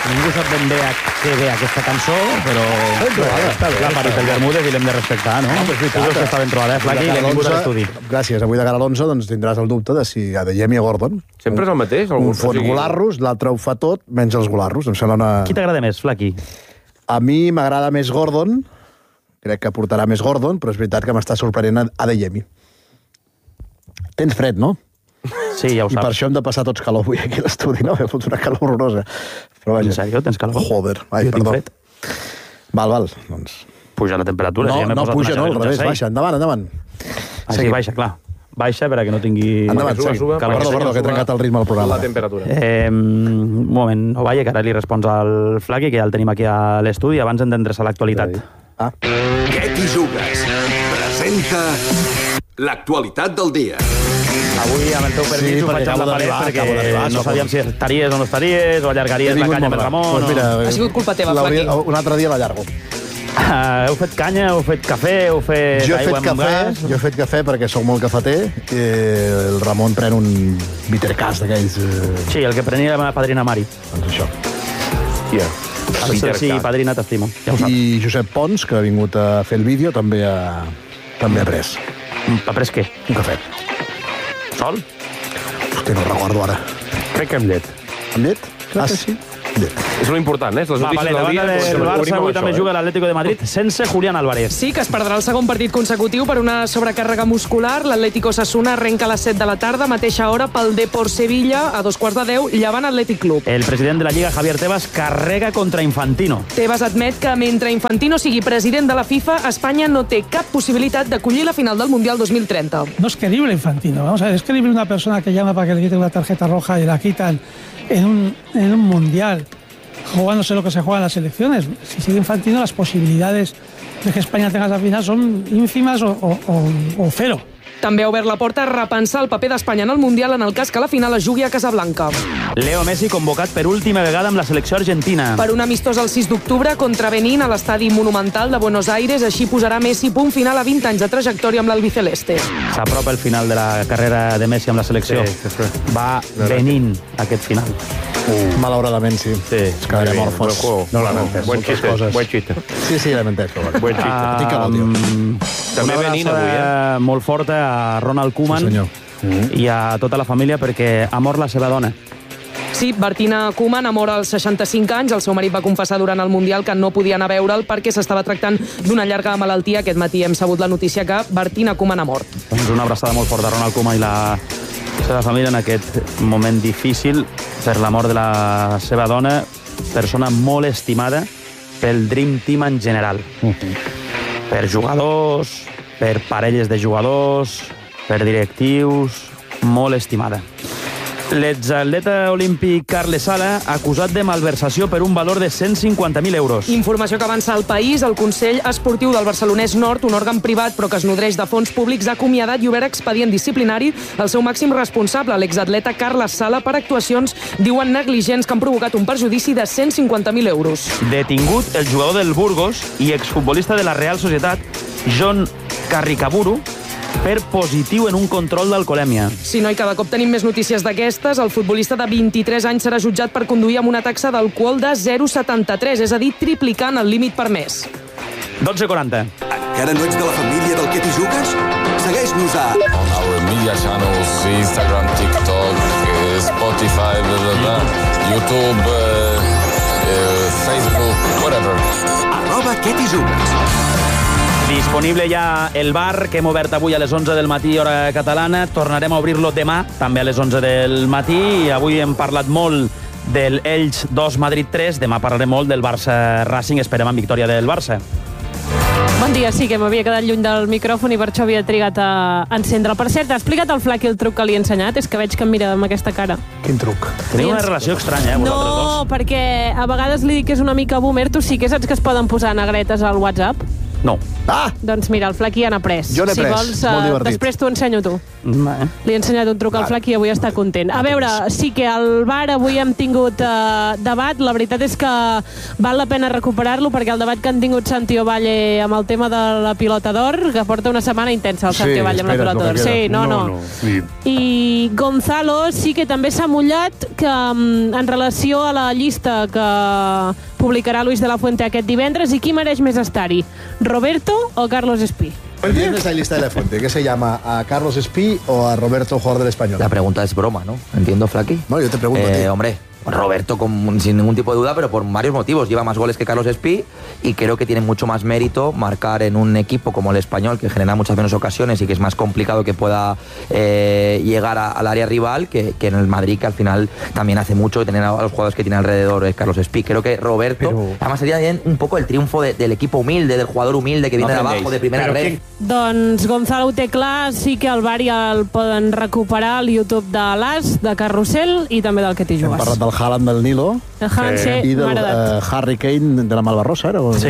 Ningú sap ben bé a què ve aquesta cançó, però l'ha parit el Bermúdez i l'hem de respectar, no? És veritat. Que està ben trobada, Flaqui, i l'hem vingut a l'estudi. Gràcies. Avui de cara a l'11 doncs, tindràs el dubte de si Adeyemi o Gordon. Sempre és el mateix? Un fot golarros, l'altre ho fa tot, menys els golarros. Em sembla una... Qui t'agrada més, Flaqui? A mi m'agrada més Gordon, crec que portarà més Gordon, però és veritat que m'està sorprenent Adeyemi. Tens fred, no? Sí, ja ho saps. I per això hem de passar tots calor avui aquí a l'estudi, no? He fotut una calor horrorosa. Però vaja. En sèrio? Tens calor? Joder, ai, perdó. Val, doncs... Puja la temperatura. No puja, no, al revés, baixa. Endavant. Sí, baixa, clar. Baixa perquè no tingui... Endavant, perdó, que he trencat el ritme del programa. La temperatura. Un moment, Ovalle, que ara li respons al Flaqui, que ja el tenim aquí a l'estudi, abans hem d'endreçar l'actualitat. Què t'hi jugues? Presenta l'actualitat del dia. Avui, amb el teu permís, ho faig amb la paret perquè no sabíem si estaries o no estaries, o allargaries la canya amb el Ramon... Ha sigut culpa teva, Flaqui. Un altre dia l'allargo. Heu fet canya, heu fet cafè, heu fet aigua amb gas... Jo he fet cafè perquè sóc molt cafeter. El Ramon pren un bittercàs d'aquells... Sí, el que prenia la padrina Mari. Doncs això. A veure si padrina t'estimo, ja ho saps. I Josep Pons, que ha vingut a fer el vídeo, també ha pres. Ha pres què? Un cafè. Sol? Hosti, no ho recordo ara. Crec que amb llet. Amb llet? Crec que sí. És lo important, Les notícies del dia... El Barça avui també juga l'Atlético de Madrid sense Julián Álvarez. Sí, que es perdrà el segon partit consecutiu per una sobrecàrrega muscular. L'Atlético Osasuna arrenca a les 7 de la tarda, mateixa hora pel Depor Sevilla, a 2:15, Llevant Atlètic Club. El president de la Lliga, Javier Tebas, carrega contra Infantino. Tebas admet que mentre Infantino sigui president de la FIFA, Espanya no té cap possibilitat d'acollir la final del Mundial 2030. No es creíble Infantino. Vamos a ver, es creíble una persona que llama para que le quiten una tarjeta roja y la quitan en un mundial, jugándose lo que se juega en las selecciones. Si sigue Infantino, las posibilidades de que España tenga esa final son ínfimas o cero. També ha obert la porta a repensar el paper d'Espanya en el Mundial en el cas que la final es jugui a Casablanca. Leo Messi convocat per última vegada amb la selecció argentina. Per un amistós el 6 d'octubre contra Benín a l'estadi Monumental de Buenos Aires, així posarà Messi punt final a 20 anys de trajectòria amb l'albiceleste. S'apropa el final de la carrera de Messi amb la selecció. Va Benín aquest final. Malauradament, sí. Es quedarem orfos. No l'han entès. Buen xiste. Sí, l'hem entès. Buen xiste. També Benín avui, molt forta a Ronald Koeman i a tota la família perquè ha mort la seva dona. Sí, Bertina Koeman ha mort als 65 anys. El seu marit va confessar durant el Mundial que no podia anar a veure'l perquè s'estava tractant d'una llarga malaltia. Aquest matí hem sabut la notícia que Bertina Koeman ha mort. Doncs una abraçada molt forta a Ronald Koeman i la seva família en aquest moment difícil per la mort de la seva dona, persona molt estimada pel Dream Team en general. Per jugadors, per parelles de jugadors, per directius, molt estimada. L'exatleta olímpic Carles Sala, acusat de malversació per un valor de 150.000 euros. Informació que avança al País. El Consell Esportiu del Barcelonès Nord, un òrgan privat però que es nodreix de fons públics, ha acomiadat i obert expedient disciplinari al seu màxim responsable, l'exatleta Carles Sala, per actuacions, diuen, negligents que han provocat un perjudici de 150.000 euros. Detingut el jugador del Burgos i exfutbolista de la Real Societat, John Carricaburu, per positiu en un control d'alcoholèmia. Sí, noi, cada cop tenim més notícies d'aquestes. El futbolista de 23 anys serà jutjat per conduir amb una taxa d'alcohol de 0,73, és a dir, triplicant el límit permès. 12:40. Encara no ets de la família del Què t'hi jugues? Segueix-nos a... On our media channels, Instagram, TikTok, Spotify, YouTube, Facebook, whatever. @Què t'hi jugues. Disponible ja el bar que hem obert avui a les 11 del matí, hora catalana. Tornarem a obrir-lo demà, també a les 11 del matí. I avui hem parlat molt del Elx 2, Madrid 3. Demà parlarem molt del Barça Racing. Esperem en victòria del Barça. Bon dia, sí, que m'havia quedat lluny del micròfon i per això havia trigat a encendre'l. Per cert, ha explicat al Flaqui el truc que li he ensenyat? És que veig que em mira amb aquesta cara. Quin truc? Teniu una relació estranya, vosaltres dos? No, perquè a vegades li dic que és una mica boomer. Tu sí que saps que es poden posar negretes al WhatsApp? No. Doncs mira, el Flaky ja n'ha pres. Jo n'he si pres, vols, molt divertit. després t'ho ensenyo tu. Li he ensenyat un truc al Flaky i avui està content. A veure, sí que al bar avui hem tingut debat. La veritat és que val la pena recuperar-lo perquè el debat que han tingut Santi Ovalle amb el tema de la pilota d'or, que porta una setmana intensa el Santi Ovalle amb la pilota d'or. Sí, no. I Gonzalo sí que també s'ha mullat que en relació a la llista que publicarà Luis de la Fuente aquest divendres i qui mereix més estar-hi, Roberto o Carlos Espí? ¿Quién es la lista de la Fuente? ¿Qué se llama? ¿A Carlos Espí o a Roberto, jugador del Español? La pregunta es broma, ¿no? Entiendo, Flaky. No, yo te pregunto a ti. Hombre, Roberto sin ningún tipo de duda, pero por varios motivos. Lleva más goles que Carlos Espí y creo que tiene mucho más mérito marcar en un equipo como el Español, que genera muchas menos ocasiones y que es más complicado que pueda llegar al área rival que en el Madrid, que al final también hace mucho que tener a los jugadores que tiene alrededor Carlos Espí. Creo que Roberto, además sería bien un poco el triunfo del equipo humilde, del jugador humilde que viene de abajo, de primera red. Doncs Gonzalo ho té clar, sí que el bar ja el poden recuperar al YouTube de l'As, de Carrusel i també del Que t'hi Hem jugues. parlat del Haaland del Nilo. El Haaland, sí, I m'ha del agradat. Harry Kane de la Malvarrosa, era? Sí.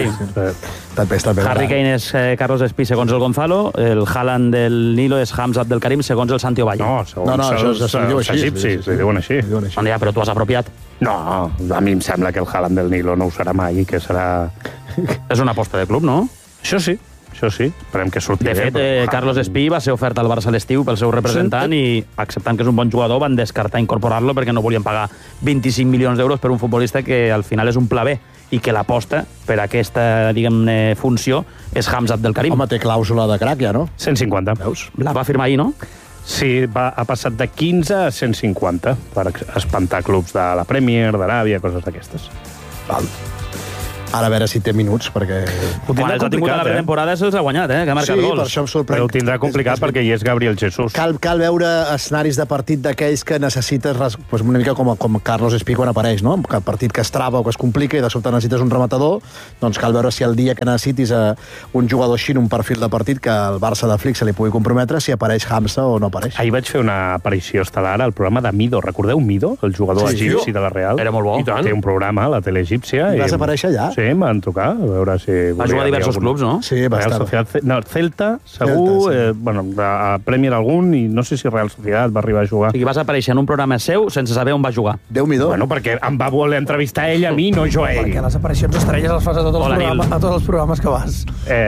Està bé. Harry Kane és Carlos Espí, segons el Gonzalo. El Haaland del Nilo és Hamza Abdel Karim, segons el Santi Ovalle. No, segons això es diu així. egipcis, li diuen així. Bueno, ja, però tu has apropiat. No, a mi em sembla que el Haaland del Nilo no ho serà mai i que serà... És una aposta de club, no? Això sí. Esperem que surti De bé. fet, Carlos Espí va ser ofert al Barça a l'estiu pel seu representant i, acceptant que és un bon jugador, van descartar incorporar-lo perquè no volien pagar 25 milions d'euros per un futbolista que al final és un pla B i que l'aposta per aquesta, diguem-ne, funció és Hamza Abdel Karim. Home, té clàusula de crac, ja, no? 150. Veus? La va firmar ahir, no? Sí, ha passat de 15 a 150 per espantar clubs de la Premier, d'Aràbia, coses d'aquestes. Val. Ara a veure si té minuts, perquè... Quan els ha tingut a la pretemporada se'ls ha guanyat, que ha marcat Sí, gols. per això em sorprèn. Però ho tindrà complicat perquè hi és Gabriel Jesús. Cal veure escenaris de partit d'aquells que necessites pues una mica com Carlos Espí quan apareix, no? Que el partit que es trava o que es complica i de sobte necessites un rematador, doncs cal veure si el dia que necessitis un jugador així en un perfil de partit que el Barça de Flick se li pugui comprometre, si apareix Hamza o no apareix. Ahir vaig fer una aparició estel·lar al programa de Mido. Recordeu Mido, el jugador egipci de la Real? Era molt bo. Té un programa a la tele egípcia. I vas aparèixer allà? Sí, em van trucar, a veure si... Va jugar a diversos clubs, no? Sí, va estar. Celta, segur, Celta, a Premier algun, i no sé si Real Sociedad va arribar a jugar. O sigui, vas aparèixer en un programa seu sense saber on va jugar. Déu-n'hi-do. Bueno, perquè em va voler entrevistar ell a mi, no jo a ell. Perquè les aparicions estrelles les fas a tots els programes que vas.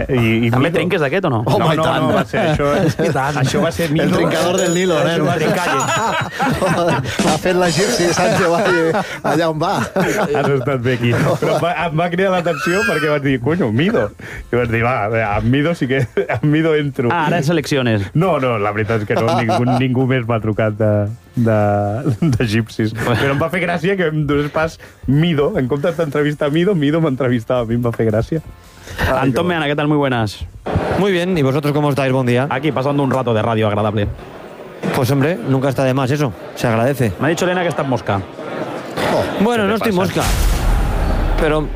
I també trinques d'aquest o no? Home, i tant. No, va ser això. Això va ser Mido. El trincador del Nilo, Això va Trincalle. Ha fet l'egipci Santi Ovalle allà on va. Has estat bé aquí. Però em va cridar l'atenció perquè vaig dir, coño, Mido. I vaig dir, va, amb Mido sí que... Amb Mido entro. Ah, ara selecciones. No, la veritat és que no, ningú més m'ha trucat d'egipcis. Però em va fer gràcia que em donés pas Mido. En comptes d'entrevistar Mido m'entrevistava a mi, em va fer gràcia. Antón Meana, ¿qué tal? Muy buenas. Muy bien, ¿y vosotros cómo estáis? Buen día. Aquí, pasando un rato de radio agradable. Pues hombre, nunca está de más eso, se agradece. Me ha dicho Elena que está en mosca. Bueno, no estoy mosca, pero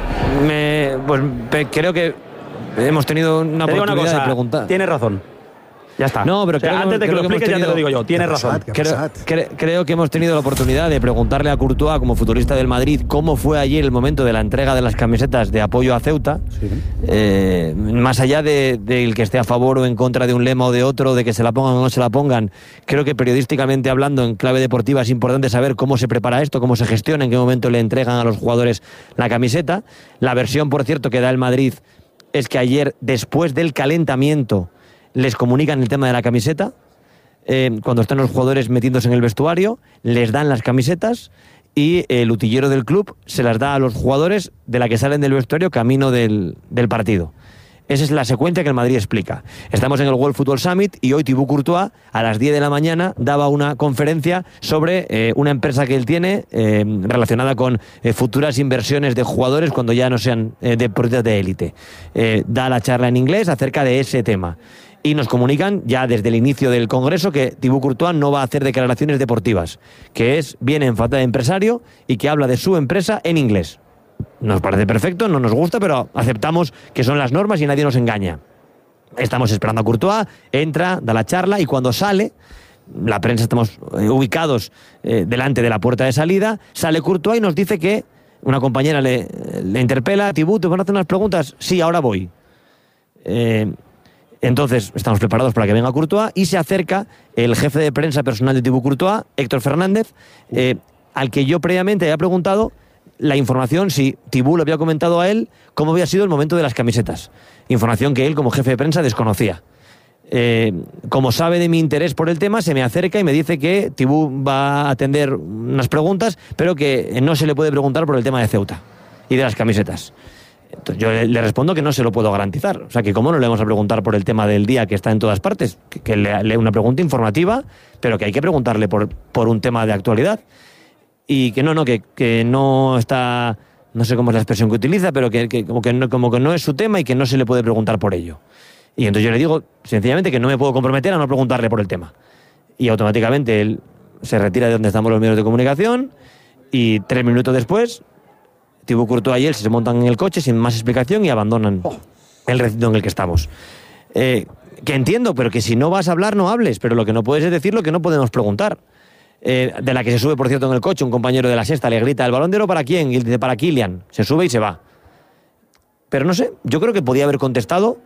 creo que hemos tenido una oportunidad de preguntar. Tienes razón. Ya está. No, pero antes de que lo expliques ya te lo digo yo. Tienes razón. Creo que hemos tenido la oportunidad de preguntarle a Courtois, como futbolista del Madrid, cómo fue ayer el momento de la entrega de las camisetas de apoyo a Ceuta. Sí. Más allá del que esté a favor o en contra de un lema o de otro, de que se la pongan o no se la pongan, creo que periodísticamente hablando, en clave deportiva, es importante saber cómo se prepara esto, cómo se gestiona, en qué momento le entregan a los jugadores la camiseta. La versión, por cierto, que da el Madrid es que ayer, después del calentamiento, les comunican el tema de la camiseta, cuando están los jugadores metiéndose en el vestuario, les dan las camisetas y el utillero del club se las da a los jugadores de la que salen del vestuario camino del partido. Esa es la secuencia que el Madrid explica. Estamos en el World Football Summit y hoy Thibaut Courtois a las 10 de la mañana daba una conferencia sobre una empresa que él tiene relacionada con futuras inversiones de jugadores cuando ya no sean deportistas de élite. Da la charla en inglés acerca de ese tema. Y nos comunican ya desde el inicio del Congreso que Thibaut Courtois no va a hacer declaraciones deportivas, que viene en falta de empresario y que habla de su empresa en inglés. Nos parece perfecto, no nos gusta, pero aceptamos que son las normas y nadie nos engaña. Estamos esperando a Courtois, entra, da la charla y cuando sale, la prensa estamos ubicados delante de la puerta de salida, sale Courtois y nos dice que una compañera le interpela, Thibaut, ¿te van a hacer unas preguntas? Sí, ahora voy. Entonces, estamos preparados para que venga Courtois y se acerca el jefe de prensa personal de Thibaut Courtois, Héctor Fernández, al que yo previamente había preguntado la información, si Thibaut le había comentado a él cómo había sido el momento de las camisetas. Información que él, como jefe de prensa, desconocía. Como sabe de mi interés por el tema, se me acerca y me dice que Thibaut va a atender unas preguntas, pero que no se le puede preguntar por el tema de Ceuta y de las camisetas. Entonces yo le respondo que no se lo puedo garantizar. O sea, que cómo no le vamos a preguntar por el tema del día que está en todas partes, que le una pregunta informativa, pero que hay que preguntarle por un tema de actualidad. Y que no está, no sé cómo es la expresión que utiliza, pero como que no es su tema y que no se le puede preguntar por ello. Y entonces yo le digo sencillamente que no me puedo comprometer a no preguntarle por el tema. Y automáticamente él se retira de donde estamos los medios de comunicación y 3 minutos después Thibaut Courtois y él se montan en el coche sin más explicación y abandonan el recinto en el que estamos. Que entiendo, pero que si no vas a hablar, no hables. Pero lo que no puedes es decir lo que no podemos preguntar. De la que se sube, por cierto, en el coche, un compañero de la Sexta le grita: ¿el Balón de Oro para quién? Y dice: para Kylian. Se sube y se va. Pero no sé, yo creo que podía haber contestado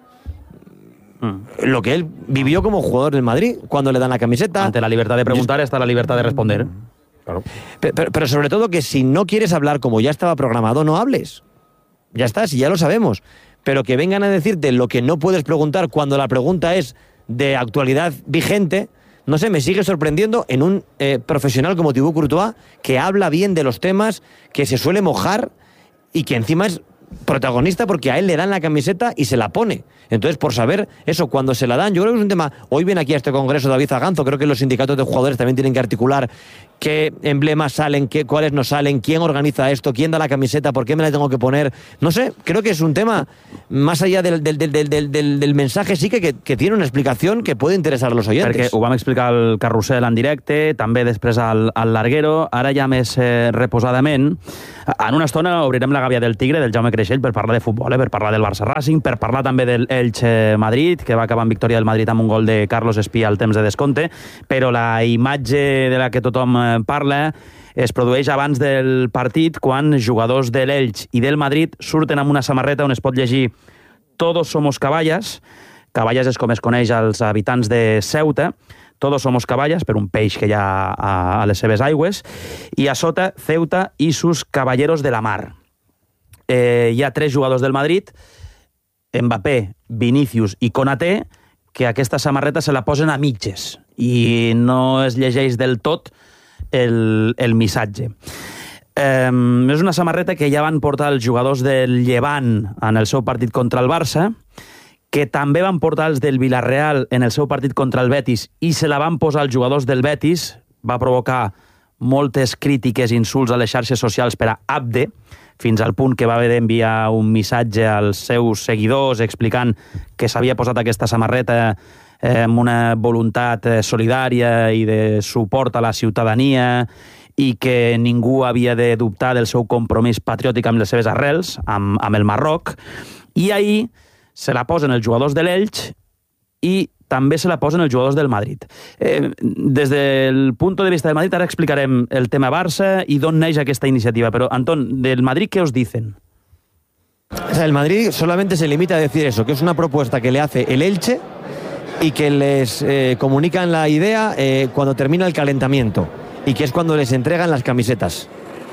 lo que él vivió como jugador del Madrid, cuando le dan la camiseta. Ante la libertad de preguntar está la libertad de responder. Claro. Pero sobre todo que si no quieres hablar como ya estaba programado, no hables. Ya está, si ya lo sabemos. Pero que vengan a decirte lo que no puedes preguntar cuando la pregunta es de actualidad vigente, no sé, me sigue sorprendiendo en un profesional como Thibaut Courtois, que habla bien de los temas, que se suele mojar y que encima es protagonista porque a él le dan la camiseta y se la pone. Entonces, por saber eso, cuando se la dan, yo creo que es un tema. Hoy viene aquí a este congreso David Zaganzo, creo que los sindicatos de jugadores también tienen que articular qué emblemas salen, cuáles no salen, quién organiza esto, quién da la camiseta, por qué me la tengo que poner. No sé, creo que es un tema, más allá del mensaje, sí que tiene una explicación que puede interesar a los oyentes. Perquè ho vam explicar al Carrusel en directe, també després al Larguero, ara ja més reposadament. En una estona obrirem la gàbia del Tigre, del Jaume Creixell, per parlar de futbol, per parlar del Barça Racing, per parlar també del Elche Madrid, que va acabar en victòria del Madrid amb un gol de Carlos Espí al temps de descompte, però la imatge de la que tothom parla es produeix abans del partit, quan jugadors de l'Elche i del Madrid surten amb una samarreta on es pot llegir «Todos somos caballas». Caballas és com es coneix als habitants de Ceuta. Todos somos caballas, per un peix que hi ha a les seves aigües. I a sota, Ceuta i sus caballeros de la mar. Hi ha 3 jugadors del Madrid, Mbappé, Vinícius i Konaté, que aquesta samarreta se la posen a mitges i no es llegeix del tot el missatge. És una samarreta que ja van portar els jugadors del Llevant en el seu partit contra el Barça, que també van portar els del Villarreal en el seu partit contra el Betis i se la van posar els jugadors del Betis. Va provocar moltes crítiques i insults a les xarxes socials per a Abde, fins al punt que va haver d'enviar un missatge als seus seguidors explicant que s'havia posat aquesta samarreta amb una voluntat solidària i de suport a la ciutadania i que ningú havia de dubtar del seu compromís patriòtic amb les seves arrels, amb el Marroc. I ahir se la posen els jugadors de l'Elche i també se la posen els jugadors del Madrid. Des del punt de vista del Madrid, ara explicarem el tema Barça i d'on neix aquesta iniciativa. Però, Antón, del Madrid, ¿qué os dicen? O sea, el Madrid solamente se limita a decir eso, que es una propuesta que le hace el Elche y que les comunican la idea cuando termina el calentamiento y que es cuando les entregan las camisetas.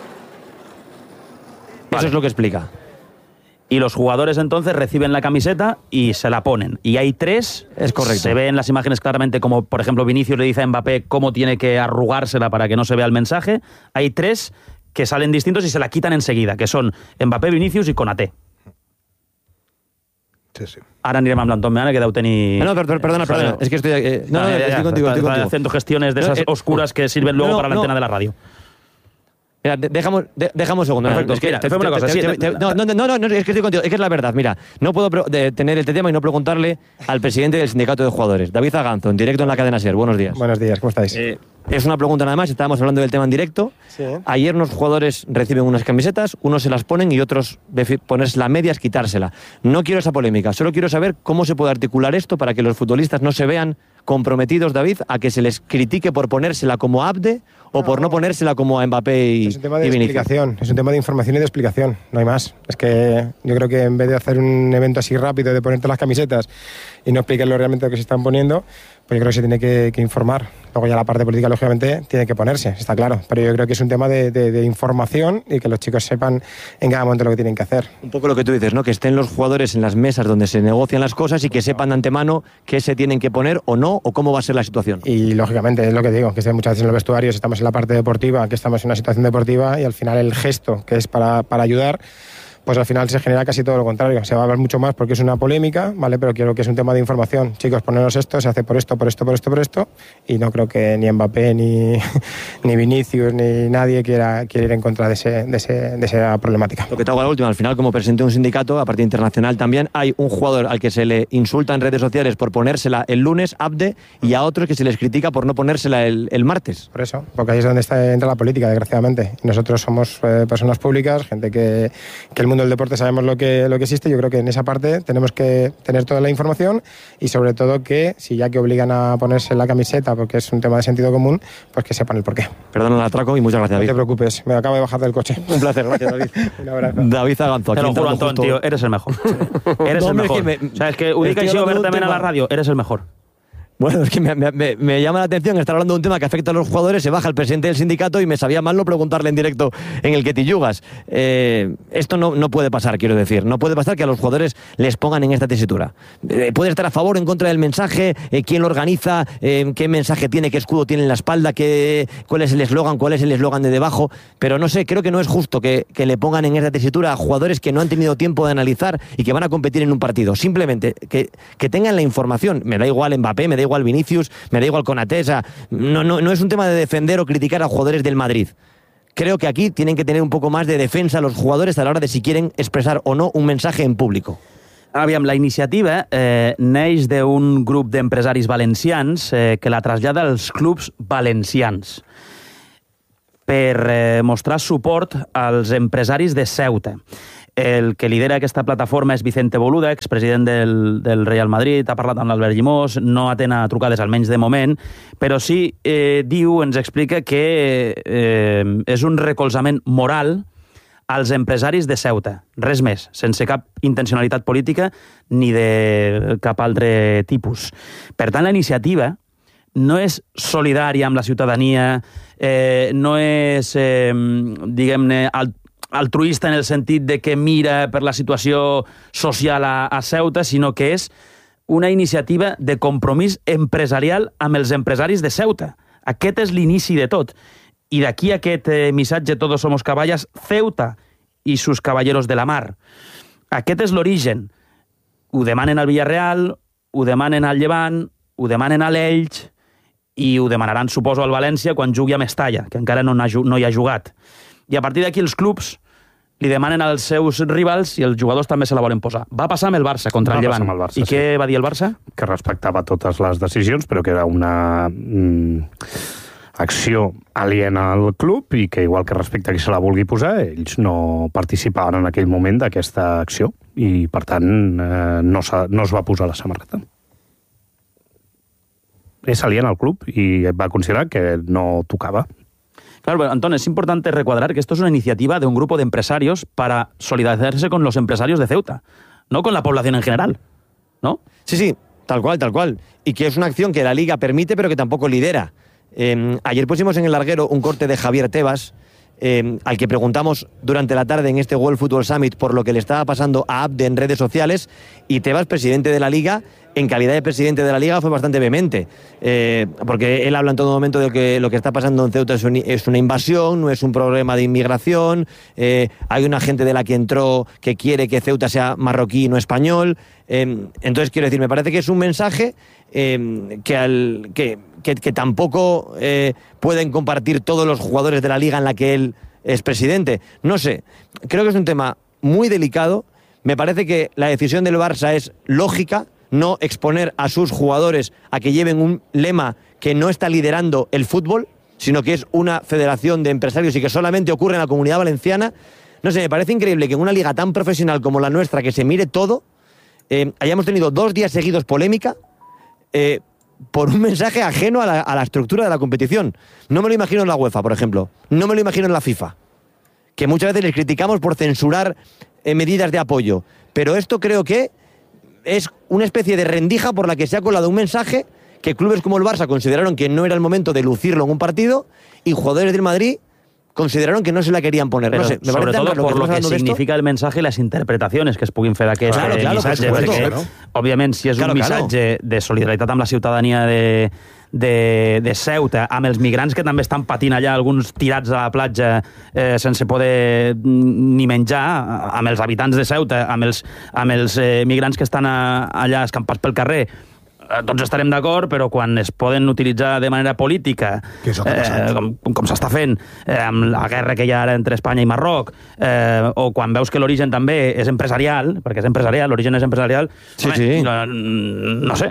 Vale. Eso es lo que explica. Y los jugadores entonces reciben la camiseta y se la ponen. Y hay 3. Es correcto. Se ve en las imágenes claramente como, por ejemplo, Vinicius le dice a Mbappé cómo tiene que arrugársela para que no se vea el mensaje. Hay 3 que salen distintos y se la quitan enseguida, que son Mbappé, Vinicius y Konaté. Sí. Ara anirem amb l'Anton Meana, que deu tenir... No, perdona. Es que estoy... estoy contigo. Haciendo gestiones de esas oscuras que sirven luego para la antena de la radio. Mira, dejamos un segundo. Perfecto, es que mira, una cosa. No, es que estoy contigo. Es que es la verdad. Mira, no puedo tener este tema y no preguntarle al presidente del sindicato de jugadores, David Zaganzo, en directo en la cadena SER. Buenos días. Buenos días, ¿cómo estáis? Es una pregunta nada más, estábamos hablando del tema en directo. Sí. Ayer unos jugadores reciben unas camisetas, unos se las ponen y otros ponerse la media es quitársela. No quiero esa polémica, solo quiero saber cómo se puede articular esto para que los futbolistas no se vean comprometidos, David, a que se les critique por ponérsela como a Abde o por no ponérsela como a Mbappé y Vinicius. Es un tema de explicación, es un tema de información y de explicación, no hay más. Es que yo creo que en vez de hacer un evento así rápido de ponerte las camisetas y no explicarlo realmente lo que se están poniendo, pues yo creo que se tiene que informar. Luego ya la parte política, lógicamente, tiene que ponerse, está claro. Pero yo creo que es un tema de información y que los chicos sepan en cada momento lo que tienen que hacer. Un poco lo que tú dices, ¿no? Que estén los jugadores en las mesas donde se negocian las cosas y que sepan de antemano qué se tienen que poner o no, o cómo va a ser la situación. Y lógicamente, es lo que digo, que muchas veces en los vestuarios estamos en la parte deportiva, que estamos en una situación deportiva y al final el gesto, que es para ayudar, pues al final se genera casi todo lo contrario. Se va a hablar mucho más porque es una polémica, ¿vale? Pero creo que es un tema de información. Chicos, poneros esto, se hace por esto, y no creo que ni Mbappé, ni Vinicius, ni nadie quiera ir en contra de esa problemática. Lo que te hago a la última, al final, como presidente de un sindicato, a partir internacional también, hay un jugador al que se le insulta en redes sociales por ponérsela el lunes, Abde, y a otros que se les critica por no ponérsela el martes. Por eso, porque ahí es donde entra la política, desgraciadamente. Y nosotros somos personas públicas, gente que el mundo del deporte sabemos lo que existe. Yo creo que en esa parte tenemos que tener toda la información y sobre todo que si ya que obligan a ponerse la camiseta porque es un tema de sentido común, pues que sepan el porqué. Perdona el atraco y muchas gracias, David. No te preocupes, me acabo de bajar del coche. Un placer, gracias, David. Un abrazo. David Zaganzo. Te lo juro, Antón, tío, eres el mejor. Eres el mejor. O sea, es que Udica y sigo ver también a la radio, eres el mejor. Bueno, es que me llama la atención estar hablando de un tema que afecta a los jugadores, se baja el presidente del sindicato y me sabía mal no preguntarle en directo en el que te yugas. Esto no puede pasar, quiero decir. No puede pasar que a los jugadores les pongan en esta tesitura. Puede estar a favor o en contra del mensaje, quién lo organiza, qué mensaje tiene, qué escudo tiene en la espalda, cuál es el eslogan de debajo, pero no sé, creo que no es justo que le pongan en esta tesitura a jugadores que no han tenido tiempo de analizar y que van a competir en un partido. Simplemente que tengan la información. Me da igual Mbappé, me da igual Vinicius, me da igual Konaté. No es un tema de defender o criticar a jugadores del Madrid. Creo que aquí tienen que tener un poco más de defensa los jugadores a la hora de si quieren expresar o no un mensaje en público. Aviam, la iniciativa neix d'un grup d'empresaris valencians que la trasllada als clubs valencians per mostrar suport als empresaris de Ceuta. El que lidera aquesta plataforma és Vicente Boluda, expresident del Real Madrid, ha parlat amb l'Albert Llimós, no atén a trucades, almenys de moment, però sí ens explica que és un recolzament moral als empresaris de Ceuta, res més, sense cap intencionalitat política ni de cap altre tipus. Per tant, la iniciativa no és solidària amb la ciutadania, no és, diguem-ne, altruista en el sentit de que mira per la situació social a Ceuta, sinó que és una iniciativa de compromís empresarial amb els empresaris de Ceuta. Aquest és l'inici de tot. I d'aquí aquest missatge Todos somos caballas, Ceuta i sus caballeros de la mar. Aquest és l'origen. Ho demanen al Villarreal, ho demanen al Llevant, ho demanen a l'Elx i ho demanaran, suposo, al València quan jugui a Mestalla, que encara no hi ha jugat. I a partir d'aquí els clubs li demanen als seus rivals i els jugadors també se la volen posar. Va passar amb el Barça contra el Llevant. I què va dir el Barça? Que respectava totes les decisions, però que era una acció aliena al club i que, igual que respecte a qui se la vulgui posar, ells no participaven en aquell moment d'aquesta acció i, per tant, no es va posar la samarreta. És aliena al club i va considerar que no tocava. Claro, pero, Antón, es importante recuadrar que esto es una iniciativa de un grupo de empresarios para solidarizarse con los empresarios de Ceuta, no con la población en general, ¿no? Sí, tal cual. Y que es una acción que la Liga permite, pero que tampoco lidera. Ayer pusimos en el larguero un corte de Javier Tebas, al que preguntamos durante la tarde en este World Football Summit por lo que le estaba pasando a Abde en redes sociales, y Tebas, presidente de la Liga, en calidad de presidente de la Liga, fue bastante vehemente, porque él habla en todo momento de que lo que está pasando en Ceuta es una invasión, no es un problema de inmigración, hay una gente de la que entró que quiere que Ceuta sea marroquí y no español. Entonces, quiero decir, me parece que es un mensaje que tampoco pueden compartir todos los jugadores de la Liga en la que él es presidente. No sé, creo que es un tema muy delicado. Me parece que la decisión del Barça es lógica, no exponer a sus jugadores a que lleven un lema que no está liderando el fútbol, sino que es una federación de empresarios y que solamente ocurre en la Comunidad Valenciana. No sé, me parece increíble que en una liga tan profesional como la nuestra, que se mire todo, hayamos tenido 2 días seguidos polémica por un mensaje ajeno a la estructura de la competición. No me lo imagino en la UEFA, por ejemplo. No me lo imagino en la FIFA, que muchas veces les criticamos por censurar medidas de apoyo. Pero esto creo que es una especie de rendija por la que se ha colado un mensaje que clubes como el Barça consideraron que no era el momento de lucirlo en un partido y jugadores del Madrid consideraron que no se la querían poner. Pero no sé, me sobretot por lo que significa el mensaje i les interpretacions que es puguin fer d'aquest missatge. Perquè, òbviament, si és un missatge de solidaritat amb la ciutadania de Ceuta, amb els migrants que també estan patint allà, alguns tirats a la platja sense poder ni menjar, amb els habitants de Ceuta, amb els migrants que estan allà escampats pel carrer, tots estarem d'acord, però quan es poden utilitzar de manera política, com s'està fent amb la guerra que hi ha ara entre Espanya i Marroc, o quan veus que l'origen també és empresarial, perquè és empresarial, l'origen és empresarial, no sé.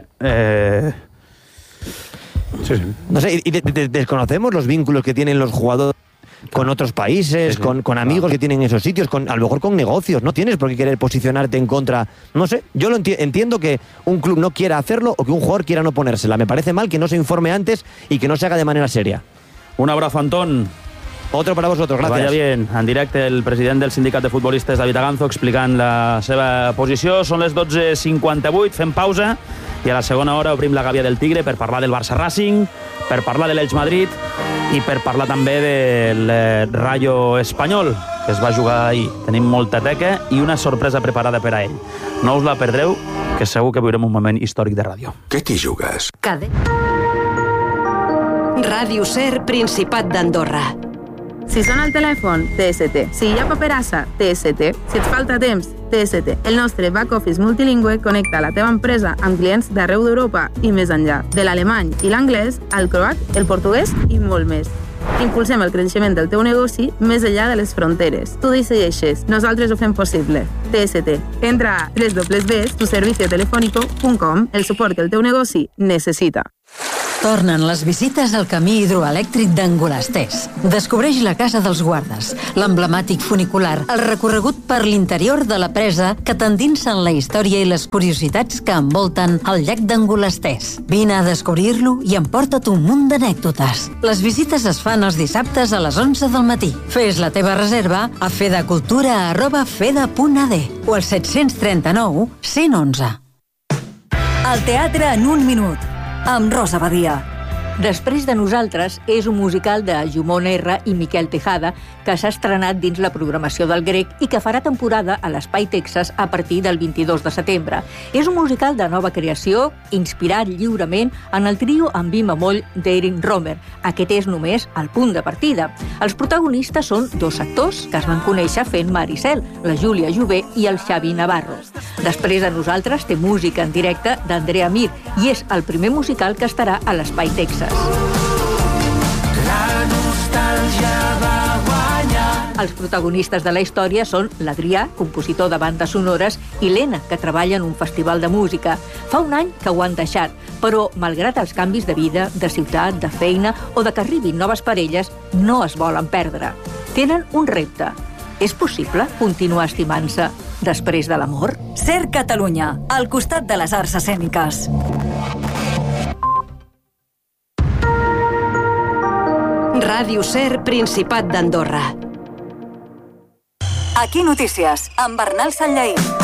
No sé, y desconocemos los vínculos que tienen los jugadores con otros países, con amigos que tienen esos sitios, a lo mejor con negocios. No tienes por qué querer posicionarte en contra. No sé, yo entiendo que un club no quiera hacerlo o que un jugador quiera no ponérsela. Me parece mal que no se informe antes y que no se haga de manera seria. Un abrazo, Antón. Otro para vosotros, gracias. Vaya bien. En directe, el president del sindicat de futbolistes, David Aganzo, explicant la seva posició. Són les 12:58, fem pausa, i a la segona hora obrim la gàbia del Tigre per parlar del Barça Racing, per parlar de l'Elx Madrid i per parlar també del Rayo Espanyol, que es va jugar ahir. Tenim molta teca i una sorpresa preparada per a ell. No us la perdreu, que segur que viurem un moment històric de ràdio. Què t'hi jugues? Ràdio Ser, Principat d'Andorra. Si sona el telèfon, TST. Si hi ha paperassa, TST. Si et falta temps, TST. El nostre back office multilingüe connecta la teva empresa amb clients d'arreu d'Europa i més enllà. De l'alemany i l'anglès, al croat, el portuguès i molt més. Impulsem el creixement del teu negoci més enllà de les fronteres. Tu decideixes, nosaltres ho fem possible. TST. Entra a www.tuserviciotelefónico.com, el suport que el teu negoci necessita. Tornen les visites al camí hidroelèctric d'Angolastès. Descobreix la Casa dels Guardes, l'emblemàtic funicular, el recorregut per l'interior de la presa que t'endinsa en la història i les curiositats que envolten el llac d'Angolastès. Vine a descobrir-lo i emporta't un munt d'anècdotes. Les visites es fan els dissabtes a les 11 del matí. Fes la teva reserva a fedacultura@feda.ad o al 739 111. El teatre en un minut, amb Rosa Badia. Després de nosaltres és un musical de Jumon R i Miquel Tejada que s'ha estrenat dins la programació del Grec i que farà temporada a l'Espai Texas a partir del 22 de setembre. És un musical de nova creació, inspirat lliurement en el trio en mi bemoll d'Erin Romer. Aquest és només el punt de partida. Els protagonistes són 2 actors que es van conèixer fent Maricel, la Júlia Jové i el Xavi Navarro. Després de nosaltres té música en directe d'Andrea Mir i és el primer musical que estarà a l'Espai Texas. La nostàlgia va guanyar. Els protagonistes de la història són l'Adrià, compositor de bandes sonores, i l'Ena, que treballa en un festival de música. Fa un any que ho han deixat, però, malgrat els canvis de vida, de ciutat, de feina o de que arribin noves parelles, no es volen perdre. Tenen un repte. És possible continuar estimant-se després de l'amor? Ser Catalunya, al costat de les arts escèniques. Ràdio Ser, Principat d'Andorra. Aquí notícies, amb Bernal Sanllaí.